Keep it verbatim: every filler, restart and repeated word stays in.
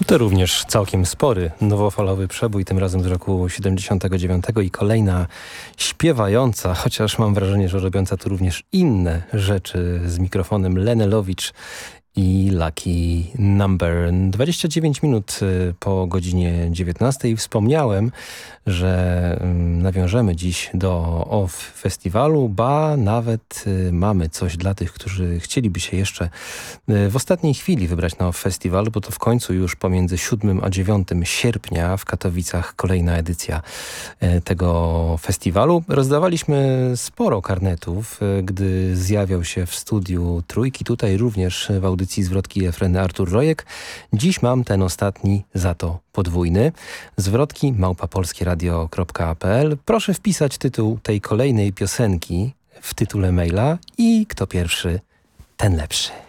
To również całkiem spory, nowofalowy przebój, tym razem z roku siedemdziesiątego dziewiątego i kolejna śpiewająca, chociaż mam wrażenie, że robiąca tu również inne rzeczy z mikrofonem Lenelowicz i Lucky Number. dwadzieścia dziewięć minut po godzinie dziewiętnastej. Wspomniałem, że nawiążemy dziś do O F F Festiwalu, ba nawet mamy coś dla tych, którzy chcieliby się jeszcze w ostatniej chwili wybrać na O F F Festiwalu, bo to w końcu już pomiędzy siódmym a dziewiątym sierpnia w Katowicach kolejna edycja tego festiwalu. Rozdawaliśmy sporo karnetów, gdy zjawiał się w studiu Trójki, tutaj również w audycji Zwrotki i Refreny Artur Rojek. Dziś mam ten ostatni, za to podwójny. Zwrotki małpa polskieradio kropka p l. Proszę wpisać tytuł tej kolejnej piosenki w tytule maila i kto pierwszy, ten lepszy.